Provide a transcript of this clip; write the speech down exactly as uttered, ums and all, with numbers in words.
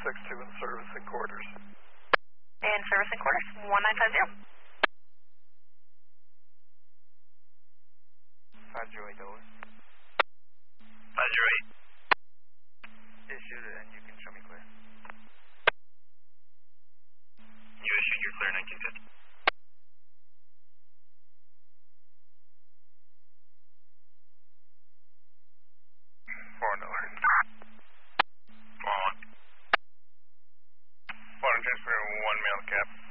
six two in servicing quarters. In servicing quarters, one nine five zero. five zero eight over. five zero eight. Issued and you can show me clear. You issued your clear nineteen fifty. Four dollar. Four one. Water transfer one mail cap.